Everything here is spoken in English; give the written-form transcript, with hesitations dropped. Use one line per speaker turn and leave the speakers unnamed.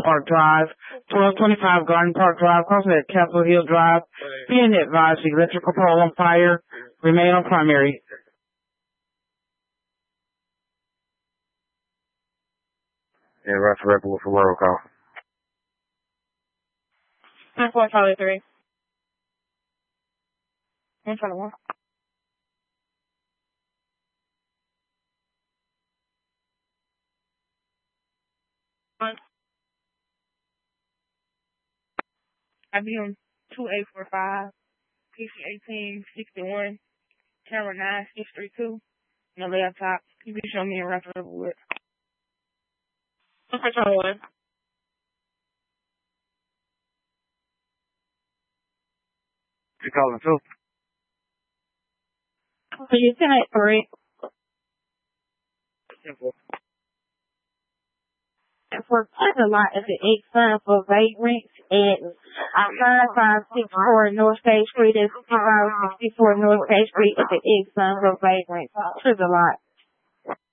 Park Drive, 1225 Garden Park Drive, crossing at Capitol Hill Drive. Being advised, the electrical pole on fire. Remain on primary.
Yeah, Roger Rebel for roll call.
9-4, Charlie 3. 121. IBM 2845, PC 1861, camera 9632, and the laptop. You can show me a record of it. 1-4, Charlie 1.
You calling too?
You 10-8-3.
Simple.
For parking lot at the X sign for vagrants at 5564 North State Street at 5564 North State Street at the X sign for vagrants to the lot.